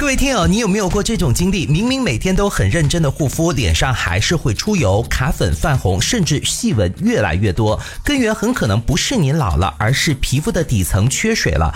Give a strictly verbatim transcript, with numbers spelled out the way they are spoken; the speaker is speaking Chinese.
各位听友，你有没有过这种经历？明明每天都很认真的护肤，脸上还是会出油、卡粉、泛红，甚至细纹越来越多。根源很可能不是你老了，而是皮肤的底层缺水了。